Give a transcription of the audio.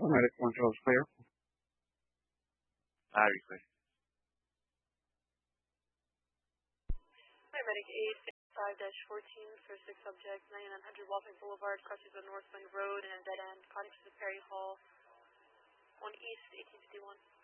Medic 112 is clear. Battery clear. Paramedic 855-14 for 6 subjects, 9900 Walpin Boulevard, crosses the Northland Road and dead end, cottage to Perry Hall, 1 East, 1851.